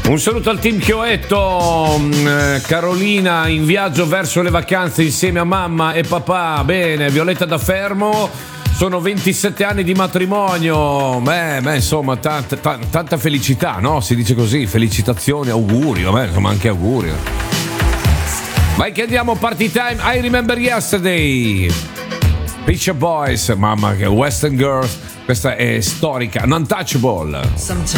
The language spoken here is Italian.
Un saluto al team Chioetto, Carolina in viaggio verso le vacanze insieme a mamma e papà. Bene, Violetta da Fermo, sono 27 anni di matrimonio. Beh, insomma, tanta felicità, no? Si dice così, felicitazioni, auguri, vabbè, insomma anche auguri. Vai che andiamo, party time, I remember yesterday. Picture Boys, mamma che Western Girls, questa è storica, Untouchable. Sometimes